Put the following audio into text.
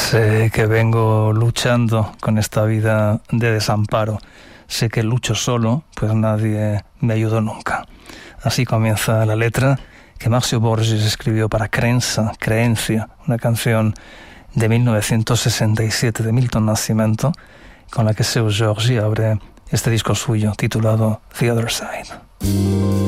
Sé que vengo luchando con esta vida de desamparo. Sé que lucho solo, pues nadie me ayudó nunca. Así comienza la letra que Máximo Borges escribió para Creencia, una canción de 1967 de Milton Nascimento, con la que Seu Jorge abre este disco suyo titulado The Other Side.